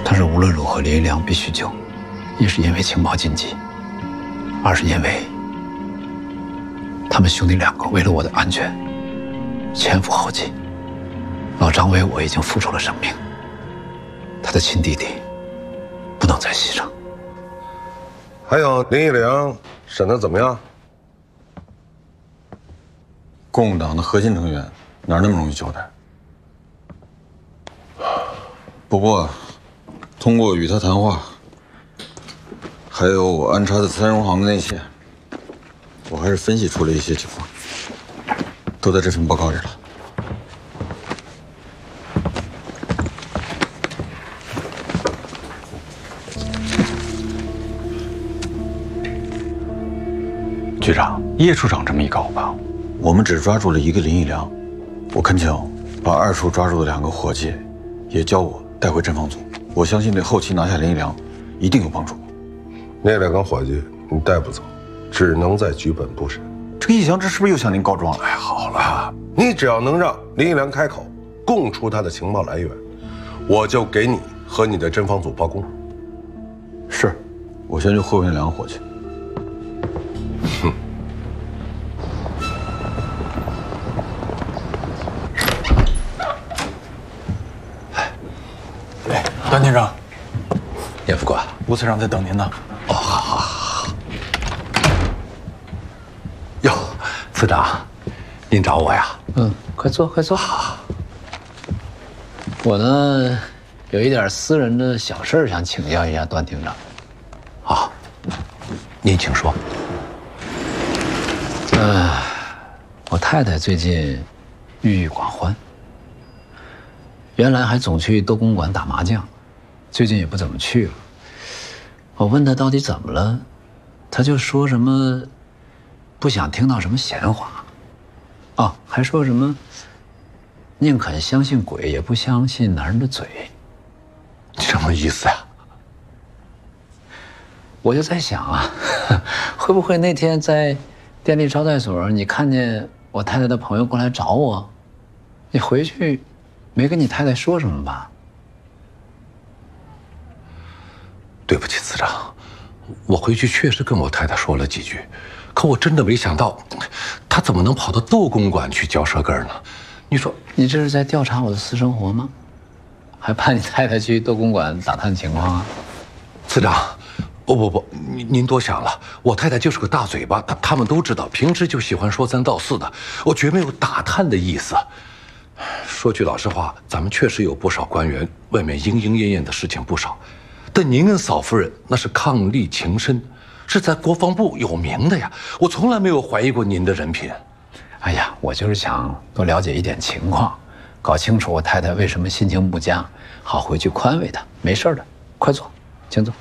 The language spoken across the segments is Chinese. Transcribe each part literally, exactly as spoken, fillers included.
但是无论如何，林一良必须救，一是因为情报禁忌，二是因为他们兄弟两个为了我的安全前赴后继。老张为我已经付出了生命，他的亲弟弟不能再牺牲。 还有林一良审得怎么样？ 共党的核心成员哪那么容易交代？不过，通过与他谈话，还有我安插的三荣行的内线，我还是分析出了一些情况，都在这份报告里了。 局长，叶处长这么一告吧， 我们只抓住了一个林一良，我恳请把二处抓住的两个伙计也交我带回侦防组，我相信对后期拿下林一良一定有帮助。 那两个伙计你带不走，只能在局本部审。 这个易祥之是不是又向您告状了？ 哎，好了，你只要能让林一良开口供出他的情报来源，我就给你和你的侦防组报功。 是，我先去会会那两个伙计。 哼。 哎，段厅长， 叶副官， 吴次长在等您呢。 哦，好好好。哟，次长，您找我呀？嗯，快坐，快坐。我呢，有一点私人的小事儿想请教一下段厅长。好，您请说。呃，我太太最近郁郁寡欢，原来还总去斗公馆打麻将，最近也不怎么去了。我问她到底怎么了，她就说什么不想听到什么闲话，哦，还说什么宁肯相信鬼也不相信男人的嘴。 什么意思呀？ 我就在想啊，会不会那天在电力招待所，你看见我太太的朋友过来找我，你回去没跟你太太说什么吧？ 对不起，次长，我回去确实跟我太太说了几句，可我真的没想到，她怎么能跑到斗公馆去嚼舌根呢？你说， 你这是在调查我的私生活吗？还派你太太去斗公馆打探情况啊？ 次长，不不不，您您多想了，我太太就是个大嘴巴，他他们都知道，平时就喜欢说三道四的，我绝没有打探的意思。说句老实话，咱们确实有不少官员，外面莺莺燕燕的事情不少。但您跟嫂夫人那是伉俪情深，是在国防部有名的呀，我从来没有怀疑过您的人品。 哎呀，我就是想多了解一点情况，搞清楚我太太为什么心情不佳，好回去宽慰她。没事的，快坐，请坐。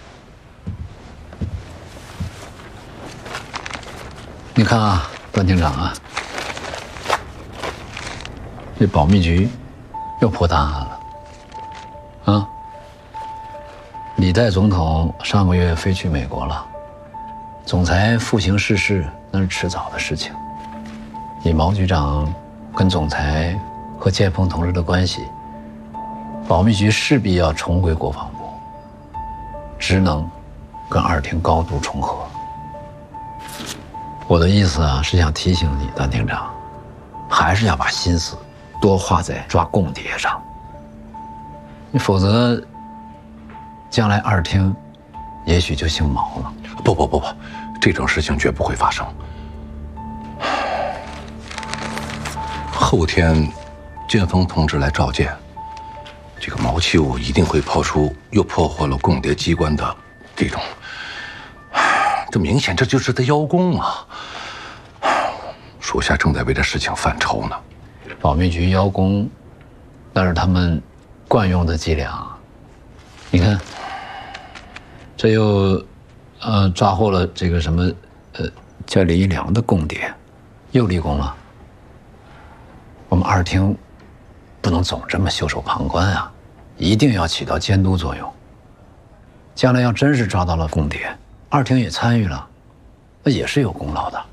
你看啊，段厅长啊，这保密局又破大案了啊！李代总统上个月飞去美国了，总裁复行世事那是迟早的事情。以毛局长跟总裁和建峰同志的关系，保密局势必要重归国防部，职能跟二厅高度重合。我的意思啊，是想提醒你，段厅长，还是要把心思多花在抓共谍上，你否则将来二厅也许就姓毛了。 不不不不，这种事情绝不会发生。后天，建峰同志来召见，这个毛器物一定会抛出又破获了共谍机关的这种，这明显这就是在邀功啊！属下正在为这事情犯愁呢。 保密局邀功，那是他们惯用的伎俩。你看，这又呃抓获了这个什么呃叫李一良的共谍，又立功了。我们二厅不能总这么袖手旁观啊，一定要起到监督作用。将来要真是抓到了共谍，二厅也参与了，那也是有功劳的。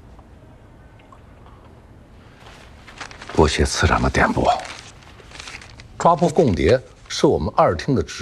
多谢次长的点拨。抓捕共谍是我们二厅的职